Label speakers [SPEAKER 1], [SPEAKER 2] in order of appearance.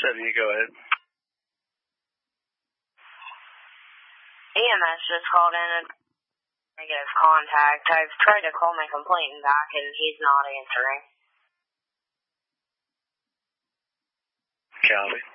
[SPEAKER 1] 470, go ahead.
[SPEAKER 2] EMS just called in a negative contact. I've tried to call my complainant back and he's not answering.
[SPEAKER 1] Copy.